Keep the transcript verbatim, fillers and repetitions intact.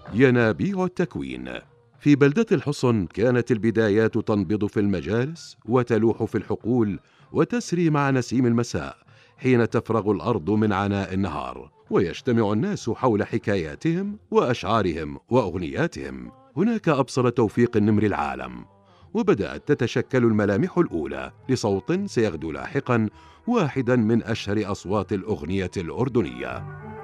ينابيع التكوين. في بلدة الحصن كانت البدايات تنبض في المجالس وتلوح في الحقول وتسري مع نسيم المساء حين تفرغ الأرض من عناء النهار، ويجتمع الناس حول حكاياتهم وأشعارهم وأغنياتهم. هناك أبصر توفيق النمر العالم، وبدأت تتشكل الملامح الأولى لصوت سيغدو لاحقا واحدا من أشهر أصوات الأغنية الأردنية.